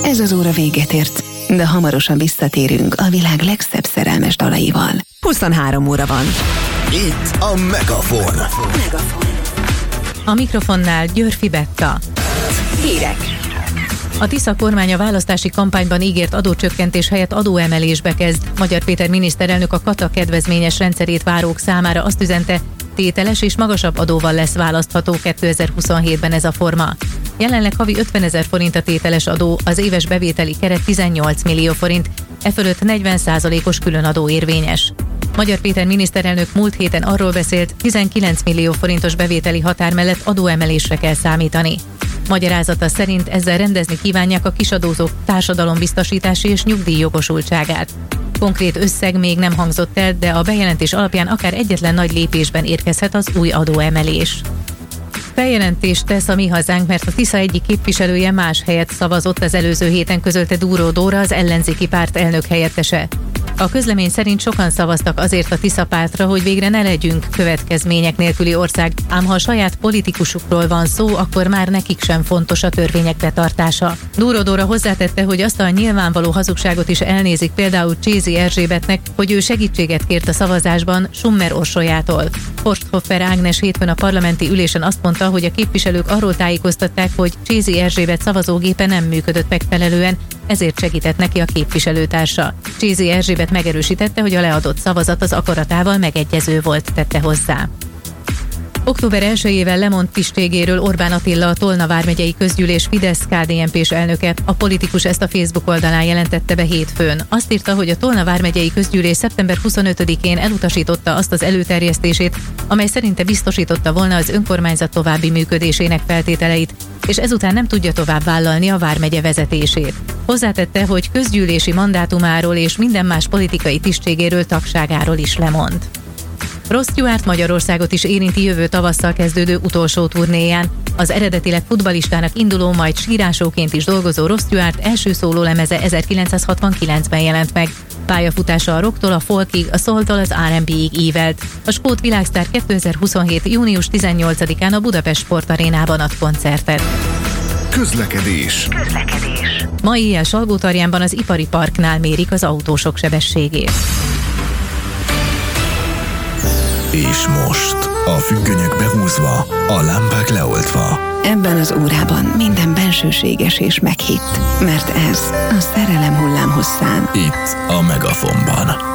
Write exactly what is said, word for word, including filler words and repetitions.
Ez az óra véget ért, de hamarosan visszatérünk a világ legszebb szerelmes dalaival. huszonhárom óra van. Itt a Megafon. Megafon. A mikrofonnál Györfi Betta. Hírek. A Tisza kormány a választási kampányban ígért adócsökkentés helyett adóemelésbe kezd. Magyar Péter miniszterelnök a kata kedvezményes rendszerét várók számára azt üzente, tételes és magasabb adóval lesz választható kétezer-huszonhétben ez a forma. Jelenleg havi ötvenezer forint a tételes adó, az éves bevételi keret tizennyolc millió forint, e fölött negyven százalékos különadó érvényes. Magyar Péter miniszterelnök múlt héten arról beszélt, tizenkilenc millió forintos bevételi határ mellett adóemelésre kell számítani. Magyarázata szerint ezzel rendezni kívánják a kisadózók társadalombiztosítási és nyugdíjjogosultságát. Konkrét összeg még nem hangzott el, de a bejelentés alapján akár egyetlen nagy lépésben érkezhet az új adóemelés. Feljelentést tesz a Mi Hazánk, mert a Tisza egyik képviselője más helyet szavazott, az előző héten közölte Dúró Dóra, az ellenzéki párt elnök helyettese. A közlemény szerint sokan szavaztak azért a Tisza pártra, hogy végre ne legyünk következmények nélküli ország, ám ha a saját politikusukról van szó, akkor már nekik sem fontos a törvények betartása. Dúró Dóra hozzátette, hogy azt a nyilvánvaló hazugságot is elnézik például Csézi Erzsébetnek, hogy ő segítséget kért a szavazásban Summer Orsolyától. Forsthoffer Ágnes hétfőn a parlamenti ülésen azt mondta, hogy a képviselők arról tájékoztatták, hogy Csézi Erzsébet szavazógépe nem működött megfelelően, ezért segített neki a képviselőtársa. Csézi Erzsébet megerősítette, hogy a leadott szavazat az akaratával megegyező volt, tette hozzá. október elsejével lemond tisztségéről Orbán Attila, a Tolna vármegyei közgyűlés Fidesz-ká dé en pés elnöke. A politikus ezt a Facebook oldalán jelentette be hétfőn. Azt írta, hogy a Tolna vármegyei közgyűlés szeptember huszonötödikén elutasította azt az előterjesztését, amely szerinte biztosította volna az önkormányzat további működésének feltételeit, és ezután nem tudja tovább vállalni a vármegye vezetését. Hozzátette, hogy közgyűlési mandátumáról és minden más politikai tisztségéről, tagságáról is lemond. Ross Stewart Magyarországot is érinti jövő tavasszal kezdődő utolsó turnéján. Az eredetileg futballistának induló, majd sírásóként is dolgozó Ross Stewart első szólólemeze ezerkilencszázhatvankilencben jelent meg. Pályafutása a rocktól a folkig, a soultól az er and bé-ig ívelt. A skót világsztár kétezer-huszonhét. június tizennyolcadikán a Budapest Sportarénában ad koncertet. Közlekedés. Közlekedés. Ma éjjel Salgótarjánban az Ipari Parknál mérik az autósok sebességét. És most a függönyök behúzva, a lámpák leoltva. Ebben az órában minden bensőséges és meghitt, mert ez a szerelem hullámhosszán. Itt a Megafonban.